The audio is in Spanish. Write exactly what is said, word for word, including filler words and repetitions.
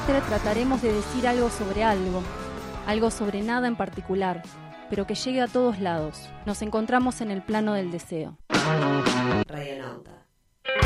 semestre trataremos de decir algo sobre algo, algo sobre nada en particular, pero que llegue a todos lados. Nos encontramos en el plano del deseo. Radionauta.